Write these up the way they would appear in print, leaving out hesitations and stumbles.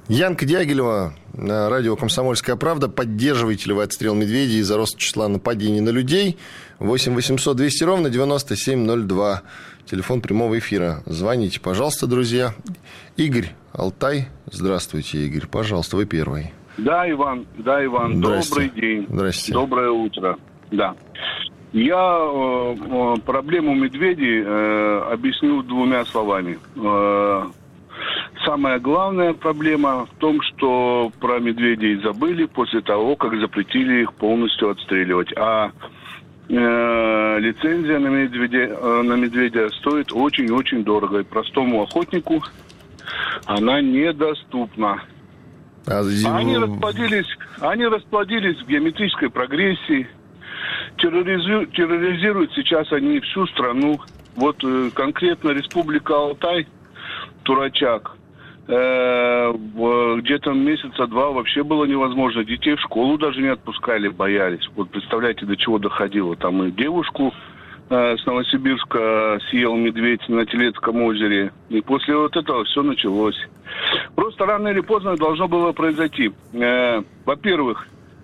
Янка Дягилева, радио «Комсомольская правда». Поддерживаете ли вы отстрел медведей из-за роста числа нападений на людей? 8 800 200 ровно 9702. Телефон прямого эфира. Звоните, пожалуйста, друзья. Игорь, Алтай. Здравствуйте, Игорь. Пожалуйста, вы первый. Да, Иван. Добрый день. Здрасте. Доброе утро. Да. Я проблему медведей объясню двумя словами. Самая главная проблема в том, что про медведей забыли после того, как запретили их полностью отстреливать. А лицензия на медведя стоит очень-очень дорого. И простому охотнику она недоступна. Они расплодились в геометрической прогрессии. Терроризируют сейчас они всю страну. Вот конкретно Республика Алтай, Турачак, где-то месяца два вообще было невозможно. Детей в школу даже не отпускали, боялись. Вот представляете, до чего доходило. Там и девушку с Новосибирска съел медведь на Телецком озере. И после вот этого все началось. Просто рано или поздно должно было произойти. Во-первых,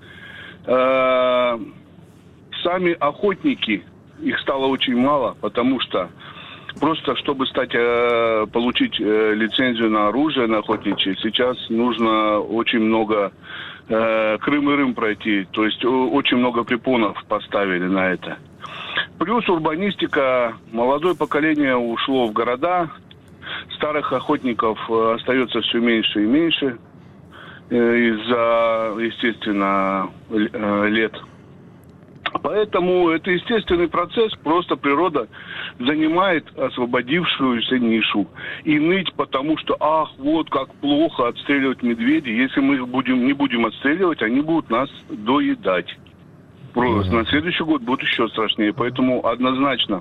сами охотники, их стало очень мало, потому что просто чтобы получить лицензию на оружие, на охотничье, сейчас нужно очень много Крым и Рым пройти. То есть очень много препонов поставили на это. Плюс урбанистика, молодое поколение ушло в города, старых охотников остается все меньше и меньше из-за, естественно, лет. Поэтому это естественный процесс, просто природа занимает освободившуюся нишу. И ныть потому, что, вот как плохо отстреливать медведей, если мы их не будем отстреливать, они будут нас доедать. Просто на следующий год будет еще страшнее. Поэтому однозначно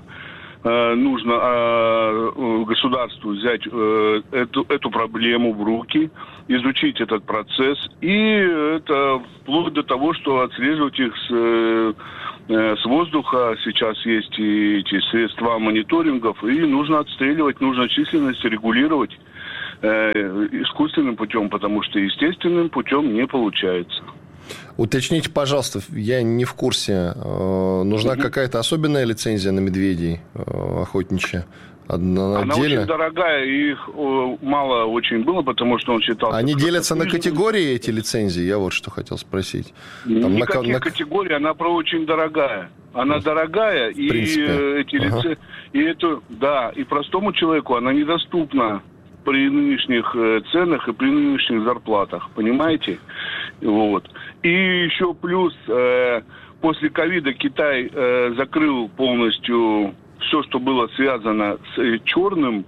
нужно государству взять эту проблему в руки, изучить этот процесс. И это вплоть до того, что отслеживать их с воздуха. Сейчас есть и эти средства мониторингов. И нужно отстреливать, нужно численность регулировать искусственным путем, потому что естественным путем не получается. Уточните, пожалуйста, я не в курсе, нужна какая-то особенная лицензия на медведей охотничья? Она очень дорогая, и их мало очень было, потому что он считался... Они делятся на категории, эти лицензии? Я вот что хотел спросить. Никаких категорий, она очень дорогая. Она дорогая, и эти лицензии... И простому человеку она недоступна при нынешних ценах и при нынешних зарплатах, понимаете? Вот. И еще плюс, после ковида Китай закрыл полностью все, что было связано с черным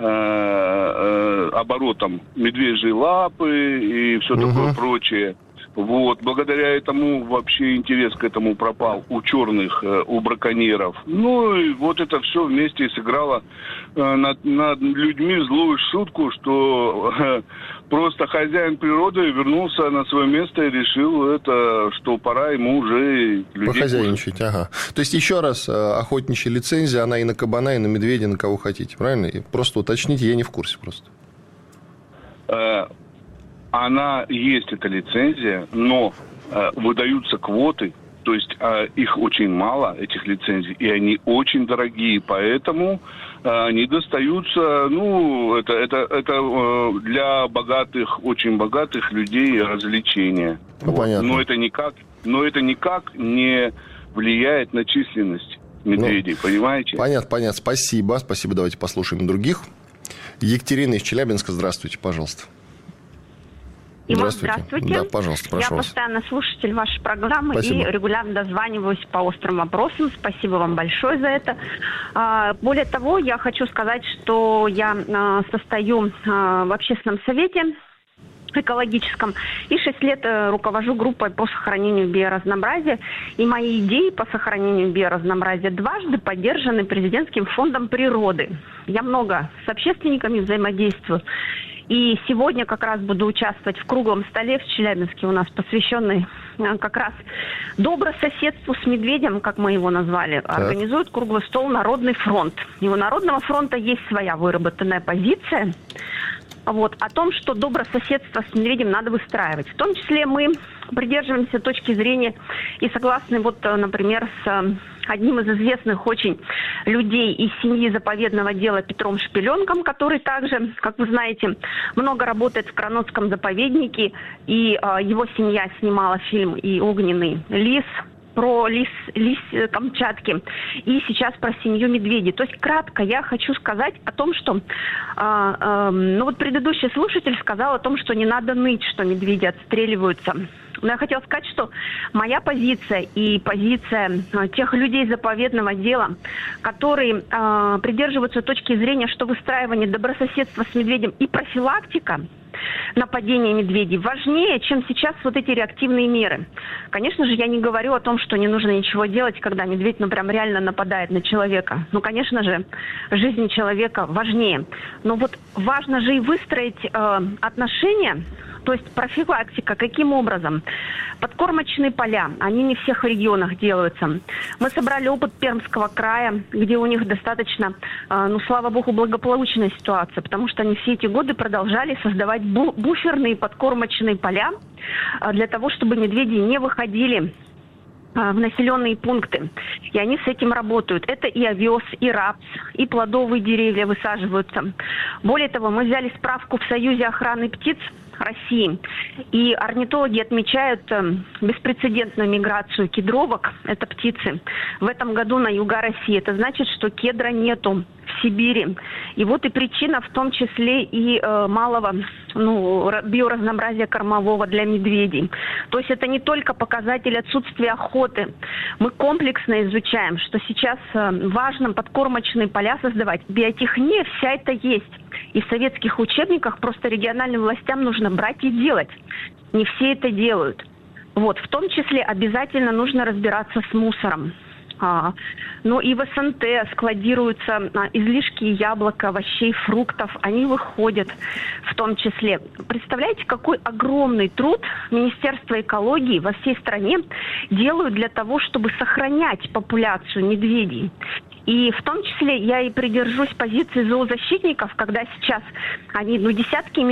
оборотом, медвежьи лапы и все такое прочее. Вот. Благодаря этому вообще интерес к этому пропал у черных, у браконьеров. Ну, и вот это все вместе сыграло над людьми злую шутку, что просто хозяин природы вернулся на свое место и решил что пора ему уже людей похозяйничать. Ага. То есть, еще раз, охотничья лицензия, она и на кабана, и на медведя, на кого хотите, правильно? И просто уточните, я не в курсе просто. Она есть, эта лицензия, но выдаются квоты, то есть их очень мало, этих лицензий, и они очень дорогие, поэтому они достаются, это для богатых, очень богатых людей развлечения. Понятно. Но это никак не влияет на численность медведей, понимаете? Понятно, спасибо, давайте послушаем других. Екатерина из Челябинска, здравствуйте, пожалуйста. Иван, здравствуйте. Да, пожалуйста, прошу вас. Я постоянно слушатель вашей программы. Спасибо. И регулярно дозваниваюсь по острым вопросам. Спасибо вам большое за это. Более того, я хочу сказать, что я состою в общественном совете экологическом и 6 лет руковожу группой по сохранению биоразнообразия. И мои идеи по сохранению биоразнообразия дважды поддержаны президентским фондом природы. Я много с общественниками взаимодействую. И сегодня как раз буду участвовать в круглом столе в Челябинске у нас, посвященный как раз добрососедству с медведем, как мы его назвали. Так. Организует круглый стол «Народный фронт». И у Народного фронта есть своя выработанная позиция. вот, о том, что добрососедство с медведем надо выстраивать. В том числе мы придерживаемся точки зрения и согласны, вот, например, с одним из известных очень людей из семьи заповедного дела Петром Шпиленком, который также, как вы знаете, много работает в Кранотском заповеднике, и его семья снимала фильм «И огненный лис», про лис Камчатки, и сейчас про семью медведей. То есть, кратко я хочу сказать о том, что вот предыдущий слушатель сказал о том, что не надо ныть, что медведи отстреливаются. Но я хотела сказать, что моя позиция и позиция тех людей заповедного дела, которые придерживаются точки зрения, что выстраивание добрососедства с медведем и профилактика нападения медведей важнее, чем сейчас вот эти реактивные меры. Конечно же, я не говорю о том, что не нужно ничего делать, когда медведь, ну, прям реально нападает на человека. Ну, конечно же, жизнь человека важнее. Но вот важно же и выстроить отношения, то есть профилактика. Каким образом? Подкормочные поля, они не в всех регионах делаются. Мы собрали опыт Пермского края, где у них достаточно, ну, слава богу, благополучная ситуация, потому что они все эти годы продолжали создавать буферные подкормочные поля для того, чтобы медведи не выходили в населенные пункты. И они с этим работают. Это и овес, и рапс, и плодовые деревья высаживаются. Более того, мы взяли справку в Союзе охраны птиц России. И орнитологи отмечают беспрецедентную миграцию кедровок, это птицы, в этом году на юга России. Это значит, что кедра нету в Сибири. И вот и причина в том числе и малого биоразнообразия кормового для медведей. То есть это не только показатель отсутствия охоты. Мы комплексно изучаем, что сейчас важно подкормочные поля создавать. Биотехния вся это есть. И в советских учебниках просто региональным властям нужно брать и делать. Не все это делают. Вот, в том числе обязательно нужно разбираться с мусором. Ну и в СНТ складируются излишки яблок, овощей, фруктов. Они выходят в том числе. Представляете, какой огромный труд Министерство экологии во всей стране делают для того, чтобы сохранять популяцию медведей. И в том числе я и придержусь позиции зоозащитников, когда сейчас они десятки